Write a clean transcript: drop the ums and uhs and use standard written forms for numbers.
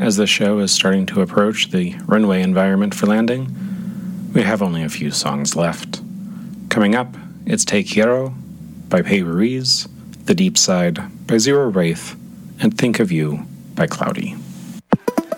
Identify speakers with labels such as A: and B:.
A: as the show is starting to approach the runway environment for landing, we have only a few songs left. Coming up, it's Te Quiero by Pei Ruiz, The Deep Side by Zero Wraith, and Think of You by Cloudy.